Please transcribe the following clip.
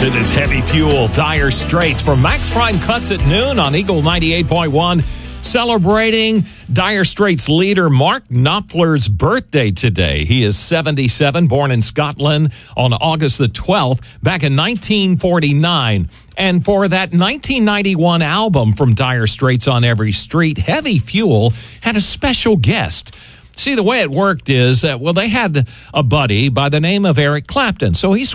It is Heavy Fuel, Dire Straits from Max Prime Cuts at noon on Eagle 98.1. Celebrating Dire Straits leader Mark Knopfler's birthday today. He is 77, born in Scotland on August the 12th, back in 1949. And for that 1991 album from Dire Straits, On Every Street, Heavy Fuel had a special guest. See, the way it worked is that, they had a buddy by the name of Eric Clapton. So he